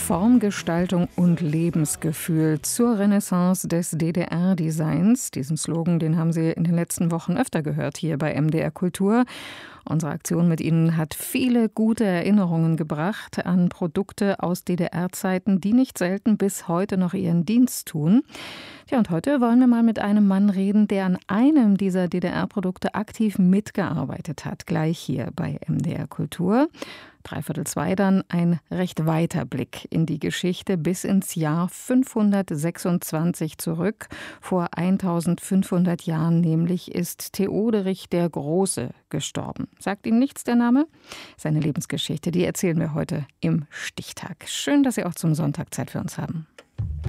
Formgestaltung und Lebensgefühl zur Renaissance des DDR-Designs. Diesen Slogan, den haben Sie in den letzten Wochen öfter gehört hier bei MDR Kultur. Unsere Aktion mit Ihnen hat viele gute Erinnerungen gebracht an Produkte aus DDR-Zeiten, die nicht selten bis heute noch ihren Dienst tun. Ja, und heute wollen wir mal mit einem Mann reden, der an einem dieser DDR-Produkte aktiv mitgearbeitet hat. Gleich hier bei MDR Kultur. 3/4 dann ein recht weiter Blick in die Geschichte bis ins Jahr 526 zurück. Vor 1500 Jahren nämlich ist Theoderich der Große gestorben. Sagt Ihnen nichts der Name? Seine Lebensgeschichte, die erzählen wir heute im Stichtag. Schön, dass Sie auch zum Sonntag Zeit für uns haben.